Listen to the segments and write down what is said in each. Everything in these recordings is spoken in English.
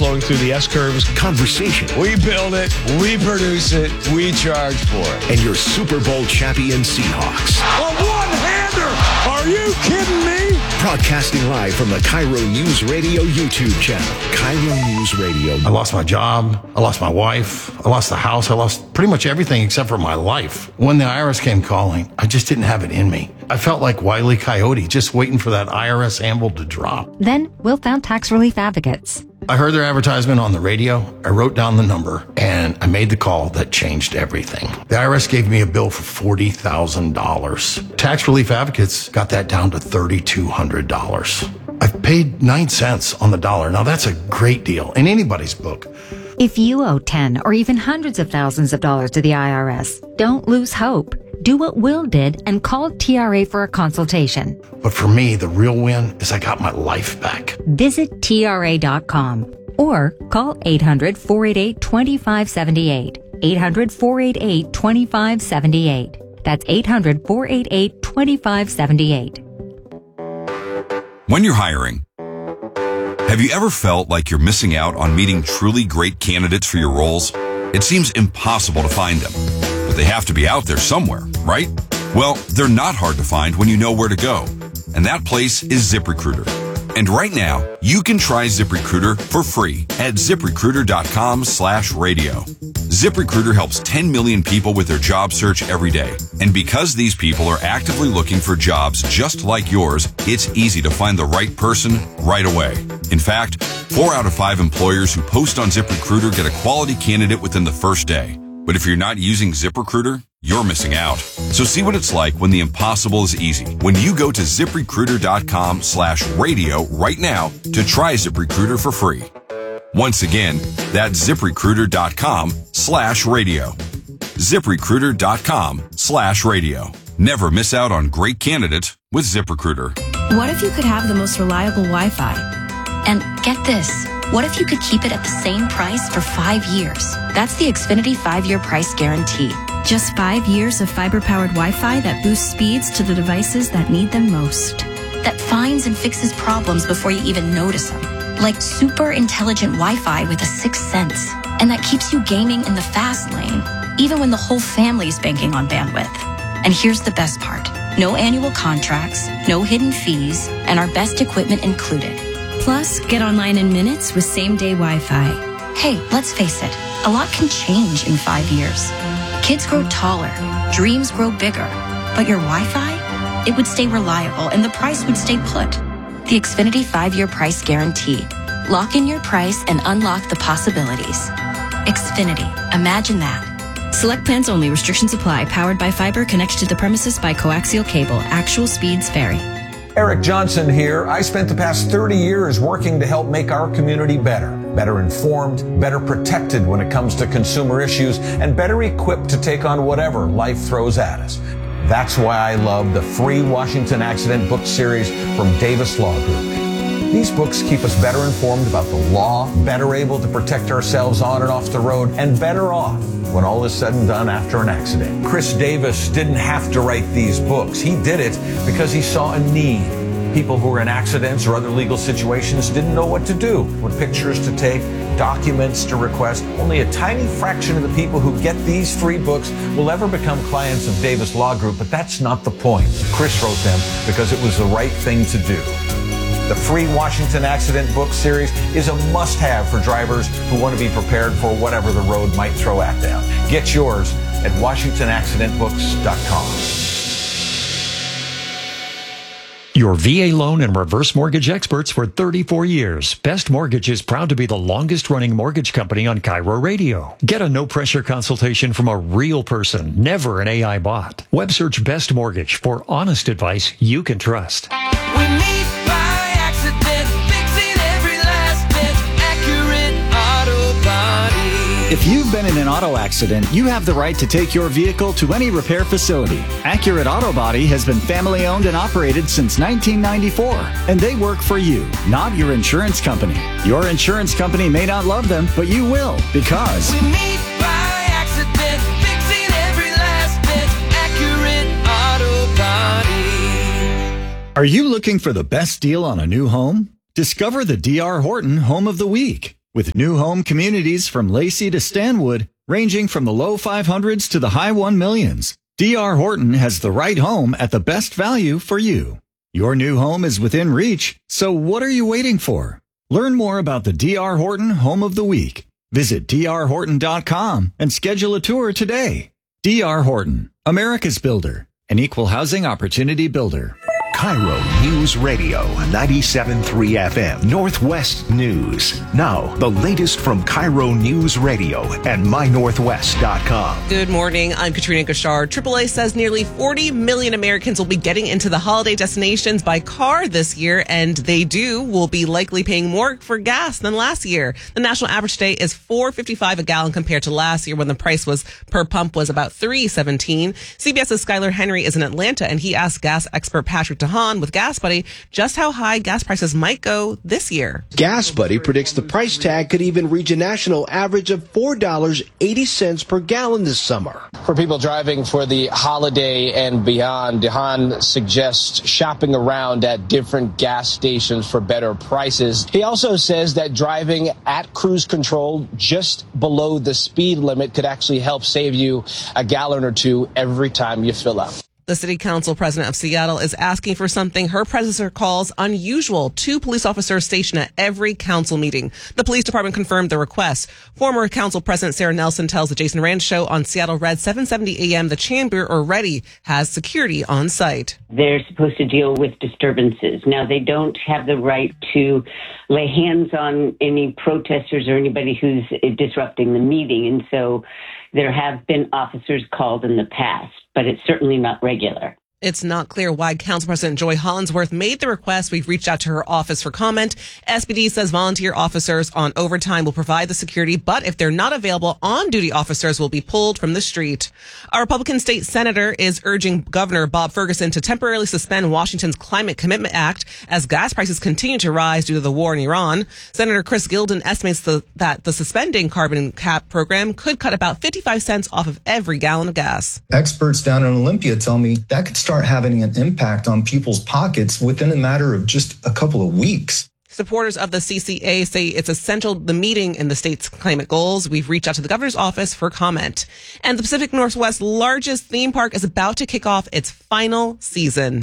flowing through the S-curves. Conversation. We build it, we produce it, we charge for it. And your Super Bowl champion Seahawks. A one-hander! Are you kidding me? Broadcasting live from the Cairo News Radio YouTube channel. Cairo News Radio. I lost my job. I lost my wife. I lost the house. I lost pretty much everything except for my life. When the IRS came calling, I just didn't have it in me. I felt like Wile E. Coyote, just waiting for that IRS anvil to drop. Then Will found Tax Relief Advocates. I heard their advertisement on the radio. I wrote down the number, and I made the call that changed everything. The IRS gave me a bill for $40,000. Tax Relief Advocates got that down to $3,200. I've paid 9 cents on the dollar. Now, that's a great deal in anybody's book. If you owe 10 or even hundreds of thousands of dollars to the IRS, don't lose hope. Do what Will did and call TRA for a consultation. But for me, the real win is I got my life back. Visit TRA.com or call 800-488-2578. 800-488-2578. That's 800-488-2578. When you're hiring, have you ever felt like you're missing out on meeting truly great candidates for your roles? It seems impossible to find them, but they have to be out there somewhere, right? Well, they're not hard to find when you know where to go, and that place is ZipRecruiter. And right now, you can try ZipRecruiter for free at ZipRecruiter.com/radio. ZipRecruiter helps 10 million people with their job search every day. And because these people are actively looking for jobs just like yours, it's easy to find the right person right away. In fact, 4 out of 5 employers who post on ZipRecruiter get a quality candidate within the first day. But if you're not using ZipRecruiter, you're missing out. So see what it's like when the impossible is easy. When you go to ZipRecruiter.com/radio right now to try ZipRecruiter for free. Once again, that's ZipRecruiter.com/radio. ZipRecruiter.com/radio. Never miss out on great candidates with ZipRecruiter. What if you could have the most reliable Wi-Fi? And get this, what if you could keep it at the same price for 5 years? That's the Xfinity 5-year price guarantee. Just 5 years of fiber-powered Wi-Fi that boosts speeds to the devices that need them most. That finds and fixes problems before you even notice them. Like super intelligent Wi-Fi with a 6th sense. And that keeps you gaming in the fast lane, even when the whole family is banking on bandwidth. And here's the best part. No annual contracts, no hidden fees, and our best equipment included. Plus, get online in minutes with same-day Wi-Fi. Hey, let's face it, a lot can change in 5 years. Kids grow taller, dreams grow bigger, but your Wi-Fi? It would stay reliable and the price would stay put. The Xfinity 5-year price guarantee. Lock in your price and unlock the possibilities. Xfinity, imagine that. Select plans only. Restrictions apply. Powered by fiber. Connected to the premises by coaxial cable. Actual speeds vary. Eric Johnson here. I spent the past 30 years working to help make our community better informed, better protected when it comes to consumer issues, and better equipped to take on whatever life throws at us. That's why I love the free Washington Accident book series from Davis Law Group. These books keep us better informed about the law, better able to protect ourselves on and off the road, and better off when all is said and done after an accident. Chris Davis didn't have to write these books. He did it because he saw a need. People who were in accidents or other legal situations didn't know what to do, what pictures to take, documents to request. Only a tiny fraction of the people who get these free books will ever become clients of Davis Law Group, but that's not the point. Chris wrote them because it was the right thing to do. The free Washington Accident book series is a must-have for drivers who want to be prepared for whatever the road might throw at them. Get yours at WashingtonAccidentBooks.com. Your VA loan and reverse mortgage experts for 34 years. Best Mortgage is proud to be the longest-running mortgage company on Cairo Radio. Get a no-pressure consultation from a real person, never an AI bot. Web search Best Mortgage for honest advice you can trust. We meet by accident, fixing every last bit, Accurate Auto Body. If you've been in an auto accident, you have the right to take your vehicle to any repair facility. Accurate Auto Body has been family-owned and operated since 1994, and they work for you, not your insurance company. Your insurance company may not love them, but you will, because We meet by accident, fixing every last bit, Accurate Auto Body. Are you looking for the best deal on a new home? Discover the D.R. Horton Home of the Week. With new home communities from Lacey to Stanwood, ranging from the low 500s to the high 1 millions, D.R. Horton has the right home at the best value for you. Your new home is within reach, so what are you waiting for? Learn more about the D.R. Horton Home of the Week. Visit drhorton.com and schedule a tour today. D.R. Horton, America's builder, an equal housing opportunity builder. Cairo News Radio, 97.3 FM, Northwest News. Now, the latest from Cairo News Radio and mynorthwest.com. Good morning. I'm Katrina Gashard. AAA says nearly 40 million Americans will be getting into the holiday destinations by car this year, and will be likely paying more for gas than last year. The national average today is $4.55 a gallon compared to last year when the price was per pump was about $3.17. CBS's Skylar Henry is in Atlanta, and he asked gas expert Patrick DeHaan with Gas Buddy just how high gas prices might go this year. Gas Buddy predicts the price tag could even reach a national average of $4.80 per gallon this summer. For people driving for the holiday and beyond, DeHaan suggests shopping around at different gas stations for better prices. He also says that driving at cruise control just below the speed limit could actually help save you a gallon or two every time you fill up. The city council president of Seattle is asking for something her predecessor calls unusual: 2 police officers stationed at every council meeting. The police department confirmed the request. Former council president Sarah Nelson tells the Jason Rand Show on Seattle Red 770 AM the chamber already has security on site. They're supposed to deal with disturbances. Now, they don't have the right to lay hands on any protesters or anybody who's disrupting the meeting. And so there have been officers called in the past, but it's certainly not regular. It's not clear why Council President Joy Hollinsworth made the request. We've reached out to her office for comment. SPD says volunteer officers on overtime will provide the security, but if they're not available, on-duty officers will be pulled from the street. A Republican state senator is urging Governor Bob Ferguson to temporarily suspend Washington's Climate Commitment Act as gas prices continue to rise due to the war in Iran. Senator Chris Gilden estimates that the suspending carbon cap program could cut about 55 cents off of every gallon of gas. Experts down in Olympia tell me that could start having an impact on people's pockets within a matter of just a couple of weeks. Supporters of the CCA say it's essential the meeting in the state's climate goals. We've reached out to the governor's office for comment. And the Pacific Northwest's largest theme park is about to kick off its final season.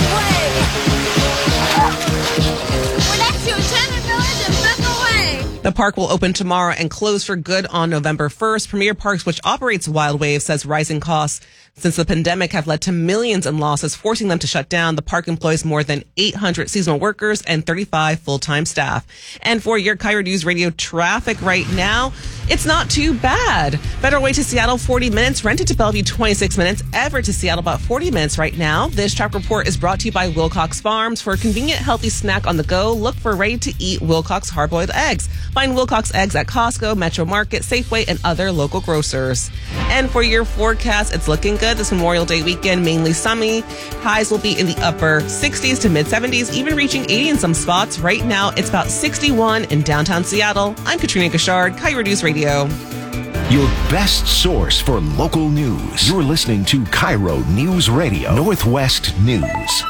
The park will open tomorrow and close for good on November 1st. Premier Parks, which operates Wild Wave, says rising costs since the pandemic have led to millions in losses, forcing them to shut down. The park employs more than 800 seasonal workers and 35 full-time staff. And for your Cairo News Radio traffic right now, it's not too bad. Federal Way to Seattle, 40 minutes. Renton to Bellevue, 26 minutes. Everett to Seattle, about 40 minutes right now. This traffic report is brought to you by Wilcox Farms. For a convenient, healthy snack on the go, look for ready-to-eat Wilcox hard-boiled eggs. Find Wilcox eggs at Costco, Metro Market, Safeway, and other local grocers. And for your forecast, it's looking good this Memorial Day weekend, mainly sunny. Highs will be in the upper 60s to mid-70s, even reaching 80 in some spots. Right now, it's about 61 in downtown Seattle. I'm Katrina Gashard, Cairo News Radio. Your best source for local news. You're listening to Cairo News Radio, Northwest News.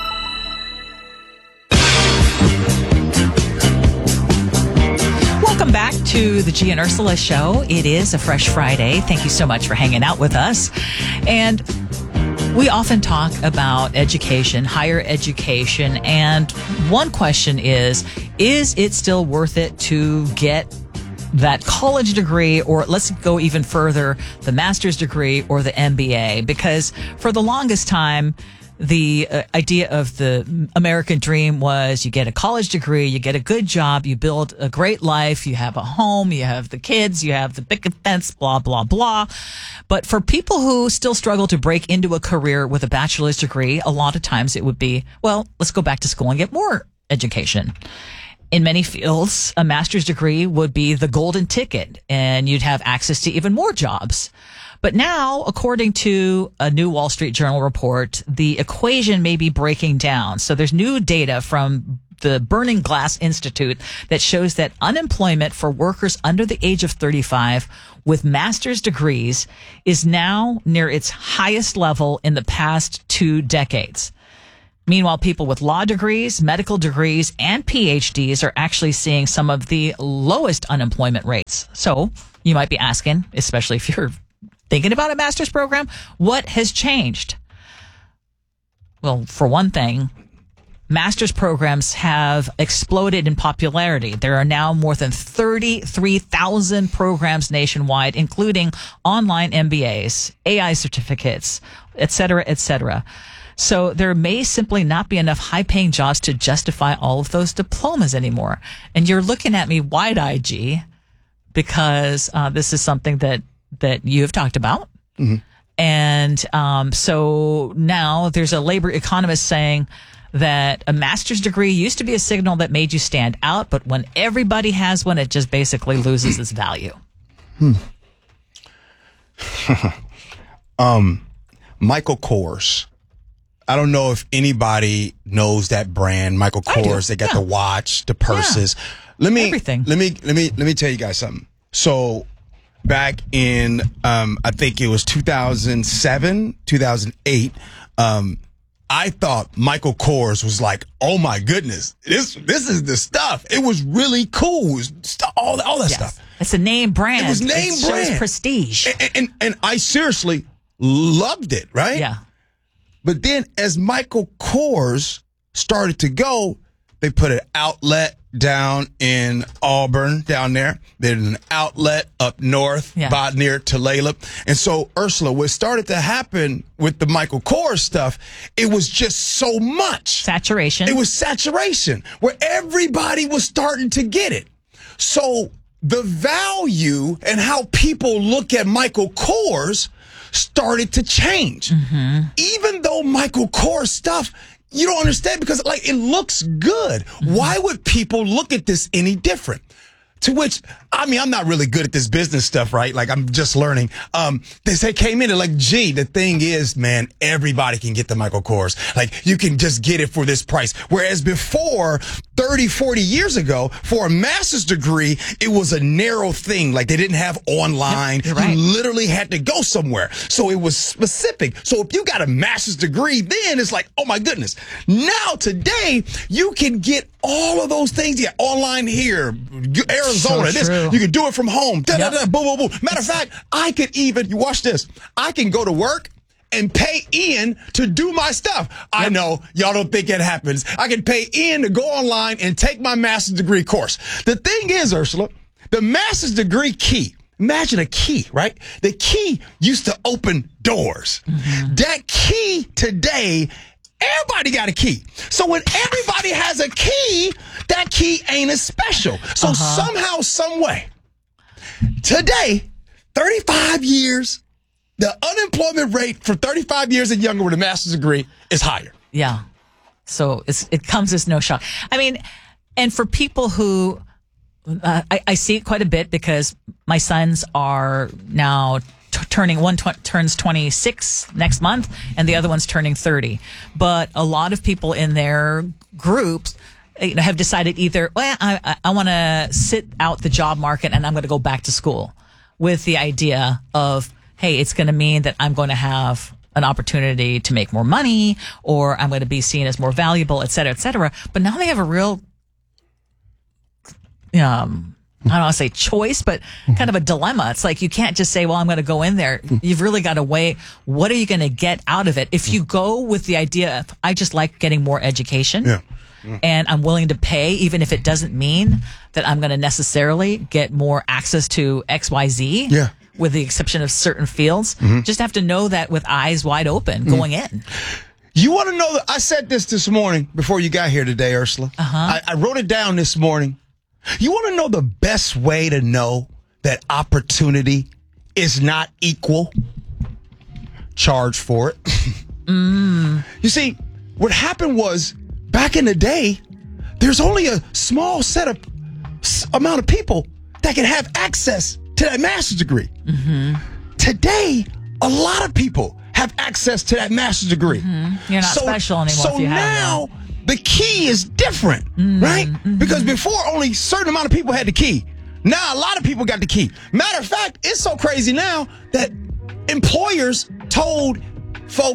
Welcome back to the G and Ursula Show. It is a fresh Friday. Thank you so much for hanging out with us. And we often talk about education, higher education, and one question is it still worth it to get that college degree, or let's go even further, the master's degree or the MBA? Because for the longest time, the idea of the American dream was you get a college degree, you get a good job, you build a great life, you have a home, you have the kids, you have the picket fence, blah, blah, blah. But for people who still struggle to break into a career with a bachelor's degree, a lot of times it would be, well, let's go back to school and get more education. In many fields, a master's degree would be the golden ticket, and you'd have access to even more jobs. But now, according to a new Wall Street Journal report, the equation may be breaking down. So there's new data from the Burning Glass Institute that shows that unemployment for workers under the age of 35 with master's degrees is now near its highest level in the past 2 decades. Meanwhile, people with law degrees, medical degrees, and PhDs are actually seeing some of the lowest unemployment rates. So you might be asking, especially if you're thinking about a master's program, what has changed? Well, for one thing, master's programs have exploded in popularity. There are now more than 33,000 programs nationwide, including online MBAs, AI certificates, et cetera, et cetera. So there may simply not be enough high-paying jobs to justify all of those diplomas anymore. And you're looking at me wide-eyed, G, because this is something that you have talked about. Mm-hmm. And so now there's a labor economist saying that a master's degree used to be a signal that made you stand out, but when everybody has one, it just basically loses its value. Michael Kors. I don't know if anybody knows that brand, Michael Kors. They got the watch, the purses. Yeah. Everything. Let me tell you guys something. So back in I think it was 2007, 2008, I thought Michael Kors was like, oh my goodness, this is the stuff. It was really cool. It was all that stuff. It's a name brand. It was name brand. Shows prestige. And I seriously loved it, right? Yeah. But then as Michael Kors started to go, they put an outlet down in Auburn, down there. There's an outlet up north, about near Tulalip. And so, Ursula, what started to happen with the Michael Kors stuff, it was just so much. Saturation. It was saturation, where everybody was starting to get it. So the value and how people look at Michael Kors started to change. Mm-hmm. Even though Michael Kors stuff, you don't understand because like it looks good. Mm-hmm. Why would people look at this any different? To which, I mean, I'm not really good at this business stuff, right? Like, I'm just learning. They came in and like, gee, the thing is, man, everybody can get the Michael Kors. Like, you can just get it for this price. Whereas before, 30, 40 years ago, for a master's degree, it was a narrow thing. Like, they didn't have online. Yep, right. You literally had to go somewhere. So it was specific. So if you got a master's degree, then it's like, oh my goodness. Now, today, you can get all of those things. Yeah, online here, Arizona, you can do it from home. Boom, boom, boom. Matter of fact, I could even, you watch this, I can go to work and pay Ian to do my stuff. I know, y'all don't think it happens. I can pay Ian to go online and take my master's degree course. The thing is, Ursula, the master's degree key, imagine a key, right? The key used to open doors. Mm-hmm. That key today, everybody got a key. So when everybody has a key, that key ain't as special. So somehow, some way, today, 35 years, the unemployment rate for 35 years and younger with a master's degree is higher. Yeah. So it comes as no shock. I mean, and for people who, I see it quite a bit because my sons are now turning, one turns 26 next month and the other one's turning 30. But a lot of people in their groups have decided either, well, I want to sit out the job market and I'm going to go back to school with the idea of, hey, it's going to mean that I'm going to have an opportunity to make more money or I'm going to be seen as more valuable, et cetera, et cetera. But now they have a real, I don't want to say choice, but kind of a dilemma. It's like you can't just say, well, I'm going to go in there. You've really got to weigh, what are you going to get out of it? If you go with the idea of, I just like getting more education and I'm willing to pay, even if it doesn't mean that I'm going to necessarily get more access to XYZ. Yeah. With the exception of certain fields, just have to know that with eyes wide open going in. You want to know that I said this morning before you got here today, Ursula. I wrote it down this morning. You want to know the best way to know that opportunity is not equal? Charge for it. You see, what happened was back in the day, there's only a small amount of people that can have access to that master's degree. Today, a lot of people have access to that master's degree. You're not special anymore. So if you now the key is different, right? Because before only a certain amount of people had the key. Now a lot of people got the key. Matter of fact, it's so crazy now that employers told folks,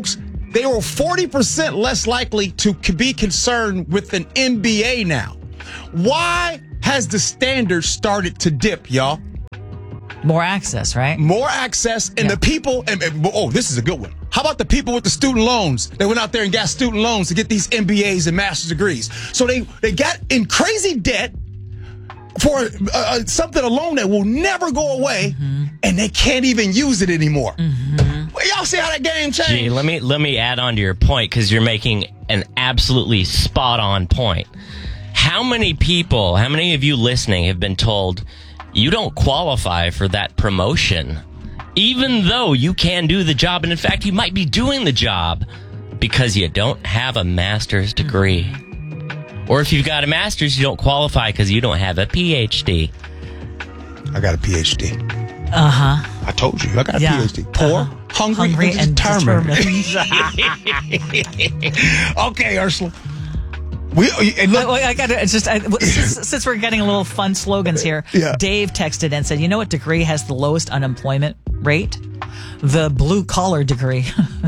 they were 40% less likely to be concerned with an MBA now. Why has the standard started to dip, y'all? More access, right? More access, and the people, oh, this is a good one. How about the people with the student loans? They went out there and got student loans to get these MBAs and master's degrees. So they got in crazy debt for something, a loan that will never go away, and they can't even use it anymore. Well, y'all see how that game changed? Gee, let me add on to your point, because you're making an absolutely spot on point. How many of you listening have been told you don't qualify for that promotion, even though you can do the job, and in fact, you might be doing the job because you don't have a master's degree. Or if you've got a master's, you don't qualify because you don't have a PhD. I got a PhD. Uh-huh. I told you, I got a PhD. Poor, hungry and determined. Okay, Ursula. I got to since we're getting a little fun slogans here. Yeah. Dave texted and said, "You know what degree has the lowest unemployment rate? The blue collar degree."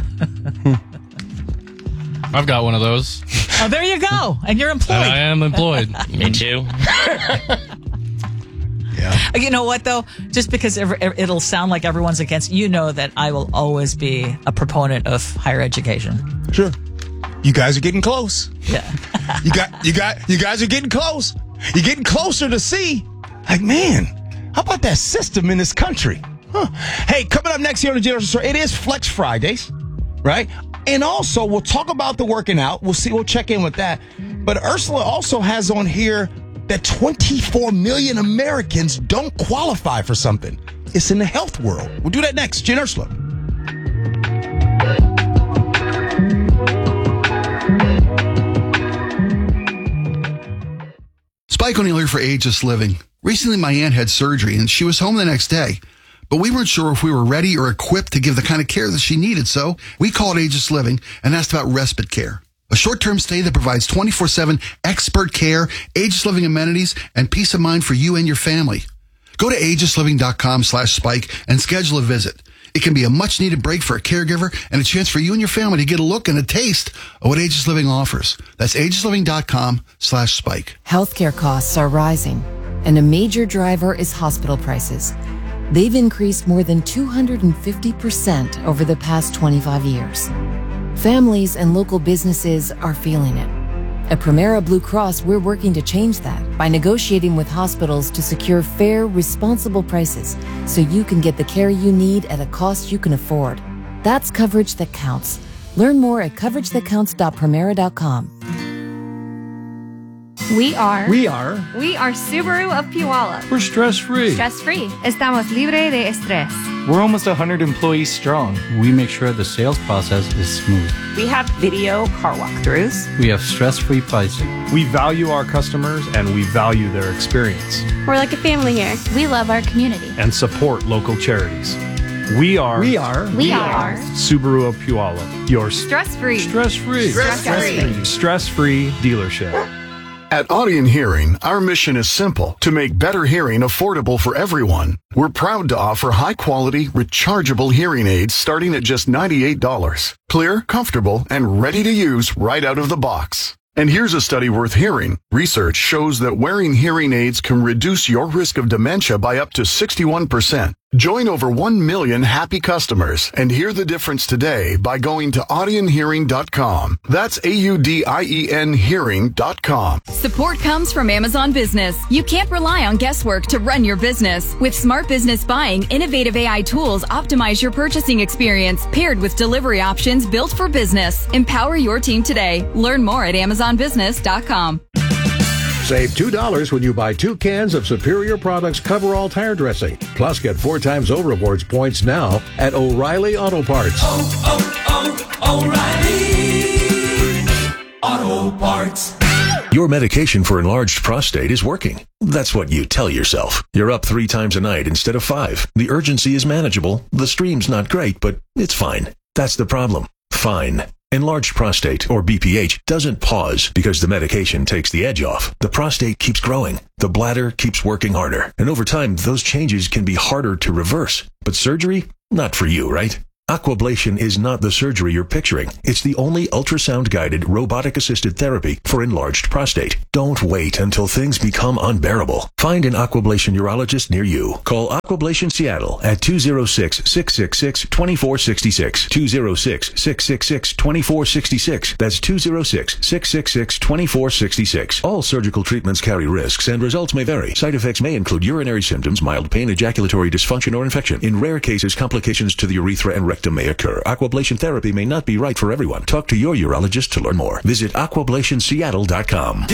I've got one of those. Oh, there you go, and you're employed. I am employed. Me too. Yeah. You know what though? Just because it'll sound like everyone's against, you know that I will always be a proponent of higher education. Sure. You guys are getting close. Yeah. you guys are getting close. You're getting closer to see. Like, man, how about that system in this country? Huh. Hey, coming up next here on the General Store, it is Flex Fridays, right? And also, we'll talk about the working out. We'll check in with that. But Ursula also has on here that 24 million Americans don't qualify for something. It's in the health world. We'll do that next. Jen Ursula. Spike O'Neill here for Ageless Living. Recently, my aunt had surgery and she was home the next day, but we weren't sure if we were ready or equipped to give the kind of care that she needed, so we called Ageless Living and asked about respite care, a short-term stay that provides 24/7 expert care, Ageless Living amenities, and peace of mind for you and your family. Go to agelessliving.com/spike and schedule a visit. It can be a much-needed break for a caregiver and a chance for you and your family to get a look and a taste of what Ageless Living offers. That's agelessliving.com/spike. Healthcare costs are rising, and a major driver is hospital prices. They've increased more than 250% over the past 25 years. Families and local businesses are feeling it. At Primera Blue Cross, we're working to change that by negotiating with hospitals to secure fair, responsible prices so you can get the care you need at a cost you can afford. That's coverage that counts. Learn more at coveragethatcounts.primera.com. We are Subaru of Puyallup. We're stress-free. Stress-free. Estamos libre de estrés. We're almost 100 employees strong. We make sure the sales process is smooth. We have video car walkthroughs. We have stress-free pricing. We value our customers and we value their experience. We're like a family here. We love our community. And support local charities. We are Subaru of Puyallup. Your stress-free dealership. At Audion Hearing, our mission is simple: to make better hearing affordable for everyone. We're proud to offer high-quality, rechargeable hearing aids starting at just $98. Clear, comfortable, and ready to use right out of the box. And here's a study worth hearing. Research shows that wearing hearing aids can reduce your risk of dementia by up to 61%. Join over 1 million happy customers and hear the difference today by going to audionhearing.com. That's AUDIEN hearing.com. Support comes from Amazon Business. You can't rely on guesswork to run your business. With Smart Business Buying, innovative AI tools optimize your purchasing experience, paired with delivery options built for business. Empower your team today. Learn more at amazonbusiness.com. Save $2 when you buy 2 cans of Superior Products Coverall tire dressing. Plus, get 4 times O Rewards points now at O'Reilly Auto Parts. O'Reilly Auto Parts. Your medication for enlarged prostate is working. That's what you tell yourself. You're up 3 times a night instead of 5. The urgency is manageable. The stream's not great, but it's fine. That's the problem. Fine. Enlarged prostate, or BPH, doesn't pause because the medication takes the edge off. The prostate keeps growing. The bladder keeps working harder. And over time, those changes can be harder to reverse. But surgery? Not for you, right? Aquablation is not the surgery you're picturing. It's the only ultrasound-guided, robotic-assisted therapy for enlarged prostate. Don't wait until things become unbearable. Find an Aquablation urologist near you. Call Aquablation Seattle at 206-666-2466. 206-666-2466. That's 206-666-2466. All surgical treatments carry risks and results may vary. Side effects may include urinary symptoms, mild pain, ejaculatory dysfunction, or infection. In rare cases, complications to the urethra and rectum may occur. Aquablation therapy may not be right for everyone. Talk to your urologist to learn more. Visit aquablationseattle.com.